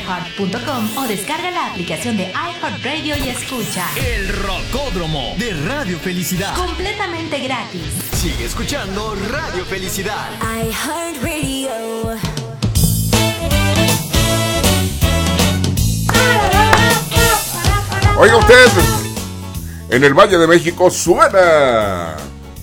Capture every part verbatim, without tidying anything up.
iheart punto com o descarga la aplicación de iHeartRadio y escucha El Rocódromo de Radio Felicidad. completamente gratis. Sigue escuchando Radio Felicidad. iHeartRadio. Oiga usted, en el Valle de México suena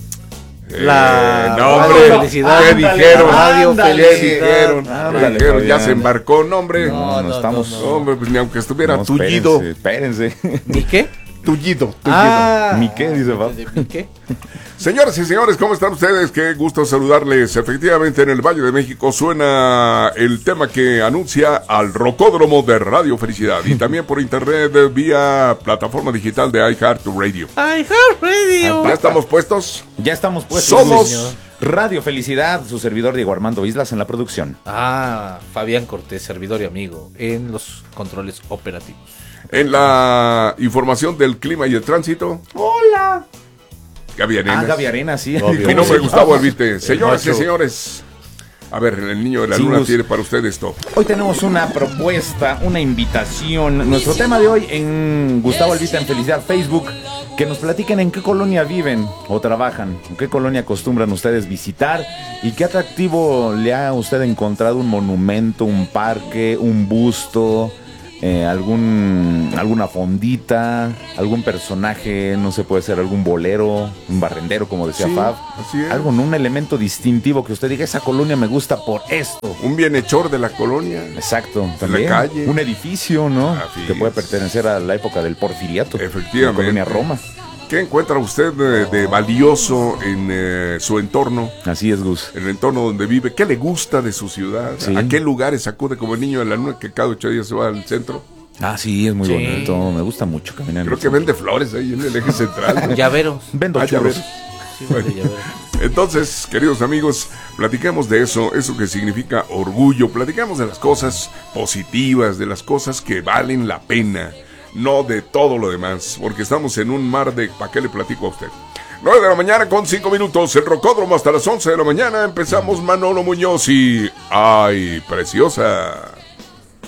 La eh, no, hombre, Radio Felicidad. ¿qué dijeron? Radio ¿Qué Felicidad. dijeron? Ándale, Dijeron, ya Fabián. se embarcó, no, hombre. No, no estamos. Hombre, pues ni aunque estuviera No, tullido. espérense, espérense. ¿Mi qué? Tullido, tullido. Ah, ¿mi qué? Dice Fab. ¿Mi qué? Señoras y señores, ¿cómo están ustedes? Qué gusto saludarles. Efectivamente, en el Valle de México suena el tema que anuncia al Rocódromo de Radio Felicidad. Y también por internet vía plataforma digital de iHeartRadio. iHeartRadio. ¿Ya estamos puestos? Ya estamos puestos. Somos señor. Radio Felicidad, su servidor Diego Armando Islas en la producción. Ah, Fabián Cortés, servidor y amigo, en los controles operativos. en la información del clima y el tránsito. Hola. Gaby Arenas. Ah, Gaby Arenas, sí. Obvio. Mi nombre es Gustavo Albite. Señoras y macho. señores, a ver, el niño de la Sí, luna Gus. tiene para ustedes esto. Hoy tenemos una propuesta, una invitación. Nuestro tema de hoy en Gustavo Albita en Felicidad Facebook, que nos platiquen en qué colonia viven o trabajan, en qué colonia acostumbran ustedes visitar y qué atractivo le ha usted encontrado un monumento, un parque, un busto, eh, algún alguna fondita, algún personaje, no sé, puede ser algún bolero, un barrendero, como decía Sí, Fab. así es. Algo, ¿no? Un elemento distintivo que usted diga, esa colonia me gusta por esto. Un bienhechor de la colonia. Exacto, En también la calle. un edificio, ¿no? Así que puede es. pertenecer a la época del Porfiriato. Efectivamente. La colonia Roma. ¿Qué encuentra usted de, de valioso en eh, su entorno? Así es, Gus. En el entorno donde vive. ¿Qué le gusta de su ciudad? Sí. ¿A qué lugares acude como el niño de la luna que cada ocho días se va al centro? Ah, sí, es muy Sí. bonito. Me gusta mucho caminar. en Creo el que centro. vende flores ahí en el eje central, ¿no? Llaveros. Vendo Ah, ya churros. ves. Sí, vale, llaveros. Entonces, queridos amigos, platiquemos de eso, eso que significa orgullo, platicamos de las cosas positivas, de las cosas que valen la pena, no de todo lo demás, porque estamos en un mar de... ¿Para qué le platico a usted? nueve de la mañana con cinco minutos, el Rocódromo hasta las once de la mañana, empezamos Manolo Muñoz y... ¡Ay, preciosa!